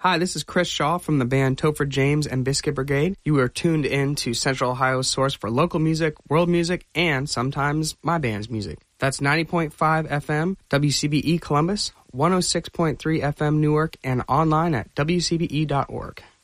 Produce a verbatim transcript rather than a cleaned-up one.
Hi, this is Chris Shaw from the band Topher James and Biscuit Brigade. You are tuned in to Central Ohio's source for local music, world music, and sometimes my band's music. That's ninety point five F M, W C B E Columbus, one oh six point three F M Newark, and online at W C B E dot org.